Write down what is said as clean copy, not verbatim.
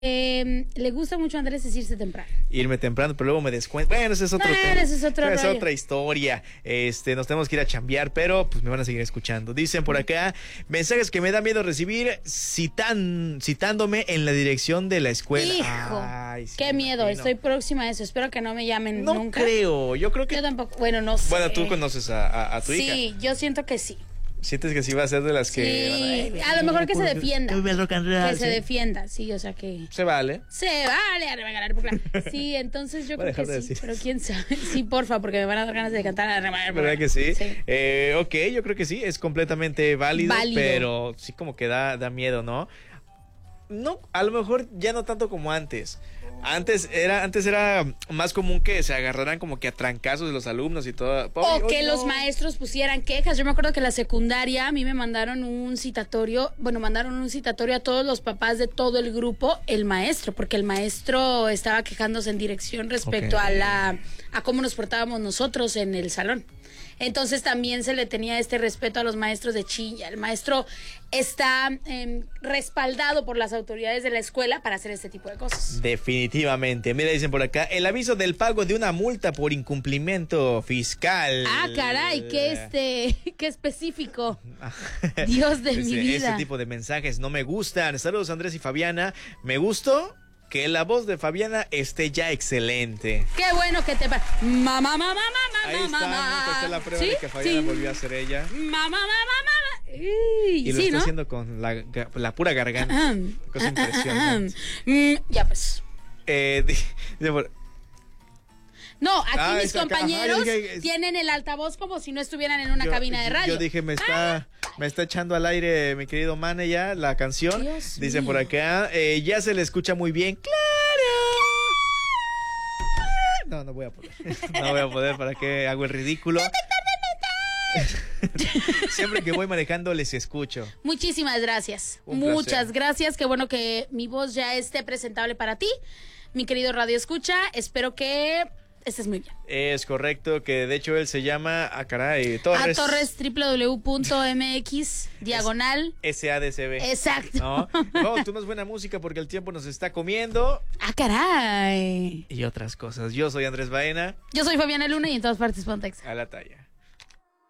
Le gusta mucho a Andrés irse temprano. Irme temprano, pero luego me descuento. Bueno, ese es otro tema. Ese es otro Esa es rollo. otra historia. Nos tenemos que ir a chambear, pero pues me van a seguir escuchando. Dicen por acá, mensajes que me da miedo recibir citándome en la dirección de la escuela. Hijo, Ay, sí, qué me miedo, imagino. estoy próxima a eso. Espero que no me llamen No nunca. creo, yo creo que... Yo tampoco, bueno, no sé. Bueno, tú conoces a tu hija. Sí, yo siento que sí. ¿Sientes que sí va a ser de las que... Sí, a lo mejor que se defienda. Que se sí. defienda, sí, o sea que... Se vale. Se vale arrebagar por Sí, entonces yo Voy a creo dejar que de sí, decir pero quién sabe. Sí, porfa, porque me van a dar ganas de cantar arrebagar. ¿Verdad que sí? Sí. Ok, yo creo que sí, es completamente válido, Válido. pero sí como que da miedo, ¿no? No, a lo mejor ya no tanto como antes. Antes era más común que se agarraran como que a trancazos de los alumnos y todo. O que los maestros pusieran quejas. Yo me acuerdo que en la secundaria a mí me mandaron un citatorio a todos los papás de todo el grupo, el maestro, porque el maestro estaba quejándose en dirección respecto a cómo nos portábamos nosotros en el salón. Entonces también se le tenía este respeto a los maestros de chilla. El maestro está respaldado por las autoridades de la escuela para hacer este tipo de cosas. Definitivamente. Mira, dicen por acá, el aviso del pago de una multa por incumplimiento fiscal. Ah, caray, qué específico. Dios de mi vida. Ese tipo de mensajes no me gustan. Saludos, Andrés y Fabiana. Me gustó que la voz de Fabiana esté ya excelente. Qué bueno que te... Mamá, Ahí está, esta es la prueba de que Fabiana volvió a ser ella. Mamá. Y lo sí, está ¿no? haciendo con la pura garganta. Cosa impresionante. Ya pues. Dice por- No, aquí mis está acá. compañeros Ajá, yo dije, tienen el altavoz como si no estuvieran en una cabina de radio. Yo dije, me está echando al aire mi querido Mane ya la canción. Dios Dicen mío. por acá, ya se le escucha muy bien. ¡Claro! No voy a poder. No voy a poder, ¿para qué hago el ridículo? Siempre que voy manejando les escucho. Muchísimas gracias. Un Muchas placer. gracias. Qué bueno que mi voz ya esté presentable para ti, mi querido Radio Escucha. Espero que estés muy bien. Es correcto, que de hecho él se llama, Torres. A Torres www.mx diagonal. SADCB. Exacto. No, tú más buena música porque el tiempo nos está comiendo. Ah, caray. Y otras cosas. Yo soy Andrés Baena. Yo soy Fabiana Luna y en todas partes Pontex. A la talla.